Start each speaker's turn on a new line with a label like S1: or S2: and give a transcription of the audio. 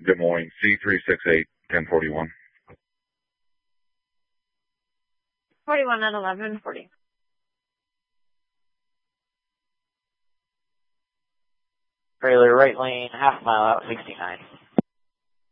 S1: Des Moines, C368, 1041.
S2: 41 at 11:40.
S3: Trailer right lane, half mile out, 69.